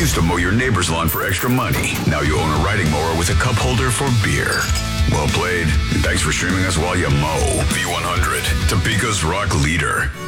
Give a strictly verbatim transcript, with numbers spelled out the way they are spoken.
used to mow your neighbor's lawn for extra money. Now you own a riding mower with a cup holder for beer. Well played. And thanks for streaming us while you mow. V one hundred, Topeka's rock leader.